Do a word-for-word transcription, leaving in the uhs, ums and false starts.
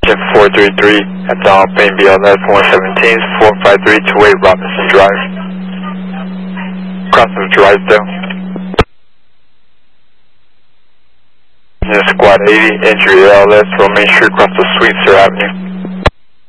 four three three at the Alpine B L S one seventeen, four five three two eight Robinson Drive. Crossing Drysdale. Squad eighty, entry A L S, Romaine Street, across the Sweetser Avenue.